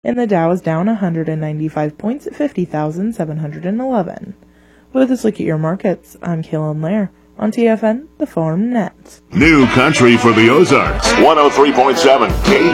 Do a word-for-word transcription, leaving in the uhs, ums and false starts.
and the Dow is down one hundred ninety-five points at fifty thousand seven hundred eleven. With this look at your markets, I'm Kaylin Lair on T F N, the Farm Net. New country for the Ozarks, one oh three point seven K